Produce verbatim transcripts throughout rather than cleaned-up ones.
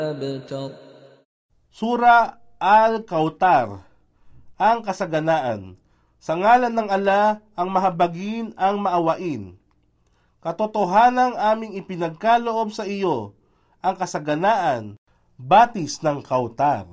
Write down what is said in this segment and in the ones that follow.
Sura Al-Kautar, ang kasaganaan. Sa ngalan ng Ala, ang mahabagin, ang maawain. Katotohanang aming ipinagkaloob sa iyo, ang kasaganaan, batis ng Kautar.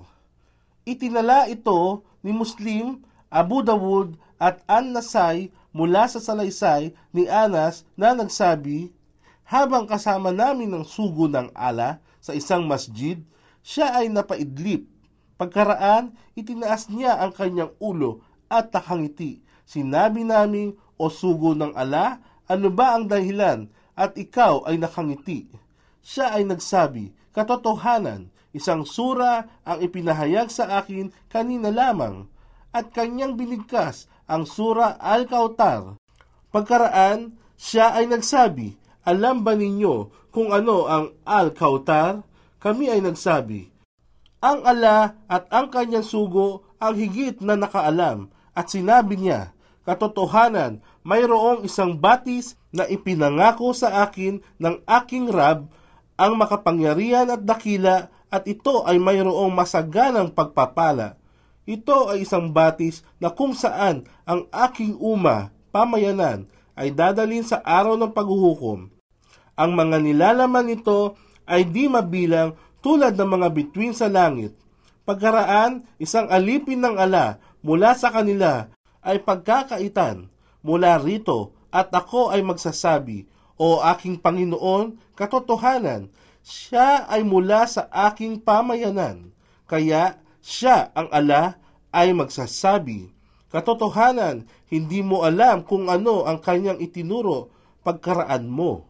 Itinala ito ni Muslim, Abu Dawud at An-Nasai mula sa salaysay ni Anas na nagsabi, habang kasama namin ng sugo ng ala sa isang masjid, siya ay napaidlip. Pagkaraan, itinaas niya ang kanyang ulo at nakangiti. Sinabi namin, o sugo ng ala, ano ba ang dahilan at ikaw ay nakangiti? Siya ay nagsabi, katotohanan, isang sura ang ipinahayag sa akin kanina lamang, at kanyang binigkas ang sura Al-Kautar. Pagkaraan, siya ay nagsabi, alam ba ninyo kung ano ang Al-Kautar? Kami ay nagsabi, ang ala at ang kanyang sugo ang higit na nakaalam, at sinabi niya, katotohanan, mayroong isang batis na ipinangako sa akin ng aking Rab, ang makapangyarihan at dakila, at ito ay mayroong masaganang pagpapala. Ito ay isang batis na kung saan ang aking umma, pamayanan, ay dadalhin sa araw ng paghuhukom. Ang mga nilalaman nito ay di mabilang tulad ng mga bituin sa langit. Pagkaraan, isang alipin ng ala mula sa kanila ay pagkakaitan mula rito, at ako ay magsasabi, o aking Panginoon, katotohanan, siya ay mula sa aking pamayanan. Kaya siya, ang ala, ay magsasabi, katotohanan, hindi mo alam kung ano ang kanyang itinuro pagkaraan mo.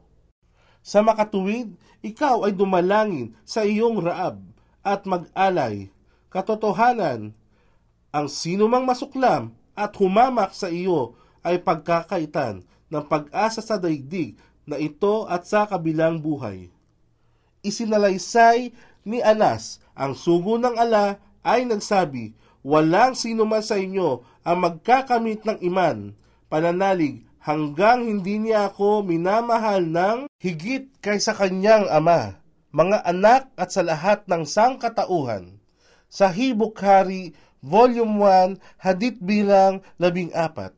Sa makatuwid, ikaw ay dumalangin sa iyong Raab at mag-alay. Katotohanan, ang sino mang masuklam at humamak sa iyo ay pagkakaitan ng pag-asa sa daigdig na ito at sa kabilang buhay. Isinalaysay ni Anas, ang sugo ng ala, ay nagsabi, walang sino man sa inyo ang magkakamit ng iman, pananalig, hanggang hindi niya ako minamahal ng higit kaysa kanyang ama, mga anak at sa lahat ng sangkatauhan. Sahih Bukhari, Volume one, Hadith bilang labing apat.